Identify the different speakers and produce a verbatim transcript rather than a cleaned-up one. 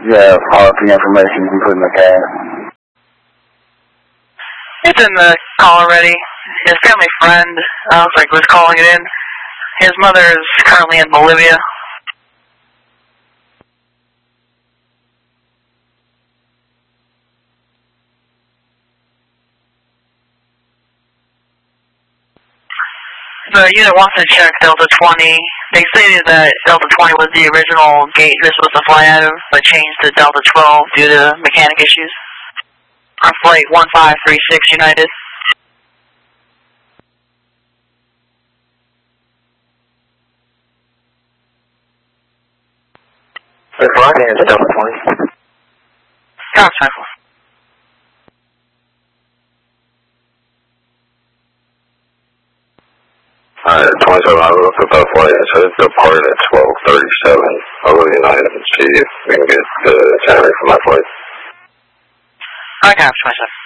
Speaker 1: Yeah, policy information complete in the cab.
Speaker 2: It's in the call already. His family friend, I was like, was calling it in. His mother is currently in Bolivia. The unit wants to check Delta twenty. They stated that Delta twenty was the original gate this was to fly out of, but changed to Delta twelve due to mechanic issues. On flight one five three six United.
Speaker 1: The flight is Delta twenty.
Speaker 2: Contact.
Speaker 3: Alright, twenty-seven, I will put that flight. It says depart at twelve thirty-seven over United and see if we can get the itinerary from that flight.
Speaker 2: I got twenty-seven.